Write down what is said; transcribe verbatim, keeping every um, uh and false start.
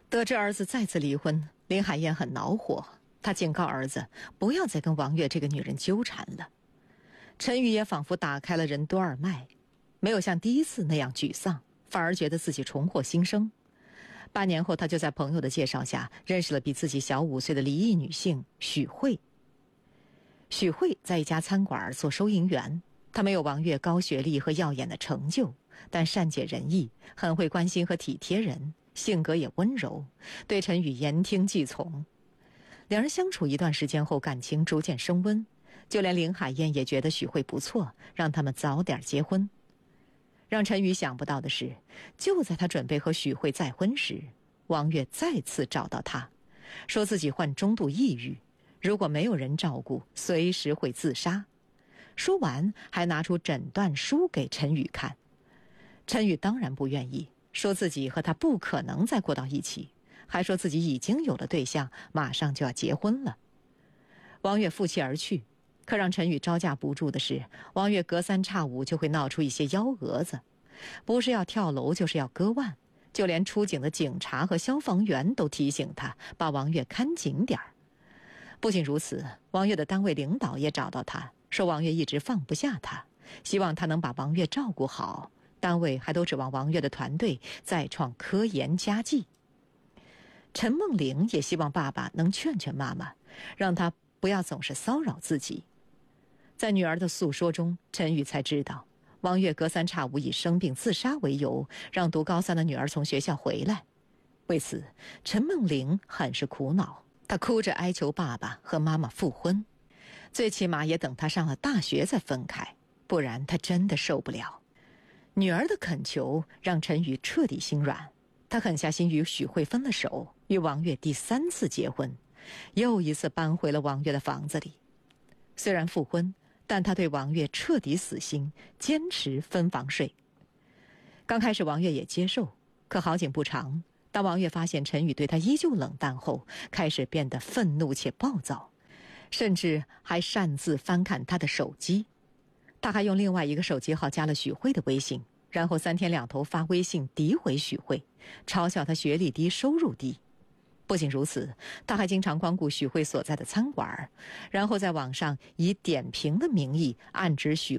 得知儿子再次离婚，林海燕很恼火，她警告儿子不要再跟王月这个女人纠缠了。陈宇也仿佛打开了任督二脉，没有像第一次那样沮丧，反而觉得自己重获新生。八年后，他就在朋友的介绍下认识了比自己小五岁的离异女性许慧。许慧在一家餐馆做收银员，她没有王月高学历和耀眼的成就，但善解人意，很会关心和体贴人，性格也温柔，对陈宇言听计从。两人相处一段时间后，感情逐渐升温，就连林海燕也觉得许慧不错，让他们早点结婚。让陈宇想不到的是，就在他准备和许慧再婚时，王月再次找到他，说自己患中度抑郁，如果没有人照顾，随时会自杀。说完还拿出诊断书给陈宇看。陈宇当然不愿意，说自己和他不可能再过到一起，还说自己已经有了对象，马上就要结婚了。王月负气而去，可让陈宇招架不住的是，王月隔三差五就会闹出一些幺蛾子，不是要跳楼就是要割腕，就连出警的警察和消防员都提醒他把王月看紧点儿。不仅如此，王月的单位领导也找到他，说王月一直放不下他，希望他能把王月照顾好，单位还都指望王月的团队再创科研佳绩。陈梦玲也希望爸爸能劝劝妈妈，让她不要总是骚扰自己。在女儿的诉说中，陈宇才知道王月隔三差五以生病自杀为由，让读高三的女儿从学校回来。为此，陈梦玲很是苦恼，她哭着哀求爸爸和妈妈复婚，最起码也等她上了大学再分开，不然她真的受不了。女儿的恳求让陈宇彻底心软，他狠下心与许慧分了手，与王月第三次结婚，又一次搬回了王月的房子里。虽然复婚，但他对王月彻底死心，坚持分房睡。刚开始王月也接受，可好景不长，当王月发现陈宇对他依旧冷淡后，开始变得愤怒且暴躁，甚至还擅自翻看他的手机。他还用另外一个手机号加了许慧的微信，然后三天两头发微信诋毁许慧，嘲笑她学历低收入低。不仅如此，他还经常光顾许慧所在的餐馆，然后在网上以点评的名义暗指许